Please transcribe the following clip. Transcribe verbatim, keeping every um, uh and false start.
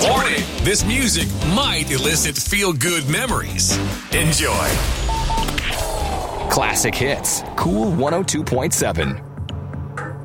Warning, this music might elicit feel-good memories. Enjoy. Classic Hits, Cool one oh two point seven.